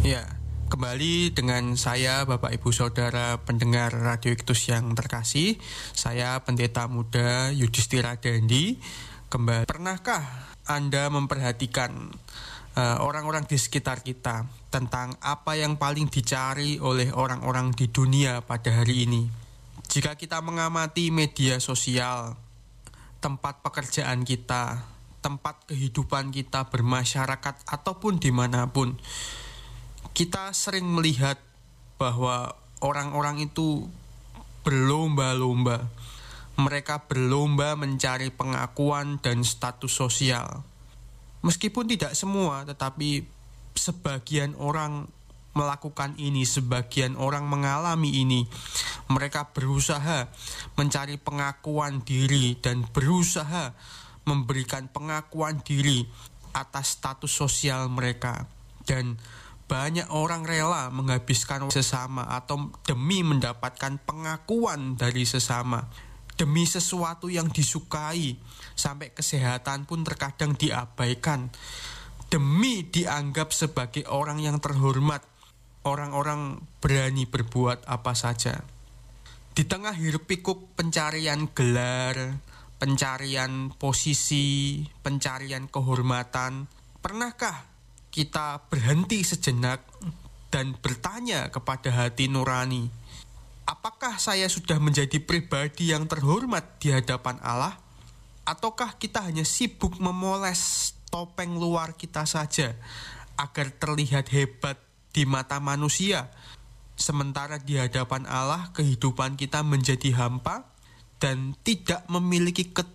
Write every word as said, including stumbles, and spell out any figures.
Ya, kembali dengan saya Bapak Ibu Saudara pendengar Radio Iktus yang terkasih. Saya Pendeta Muda Yudhistira Dandi. Kembali, pernahkah Anda memperhatikan uh, orang-orang di sekitar kita tentang apa yang paling dicari oleh orang-orang di dunia pada hari ini? Jika kita mengamati media sosial, tempat pekerjaan kita, tempat kehidupan kita bermasyarakat ataupun dimanapun, kita sering melihat bahwa orang-orang itu berlomba-lomba. Mereka berlomba mencari pengakuan dan status sosial. Meskipun tidak semua, tetapi sebagian orang melakukan ini, sebagian orang mengalami ini. Mereka berusaha mencari pengakuan diri dan berusaha memberikan pengakuan diri atas status sosial mereka. Dan banyak orang rela menghabiskan sesama atau demi mendapatkan pengakuan dari sesama, demi sesuatu yang disukai, sampai kesehatan pun terkadang diabaikan, demi dianggap sebagai orang yang terhormat. Orang-orang berani berbuat apa saja. Di tengah hiruk-pikuk pencarian gelar, pencarian posisi, pencarian kehormatan, pernahkah kita berhenti sejenak dan bertanya kepada hati nurani, apakah saya sudah menjadi pribadi yang terhormat di hadapan Allah? Ataukah kita hanya sibuk memoles topeng luar kita saja agar terlihat hebat di mata manusia, sementara di hadapan Allah kehidupan kita menjadi hampa dan tidak memiliki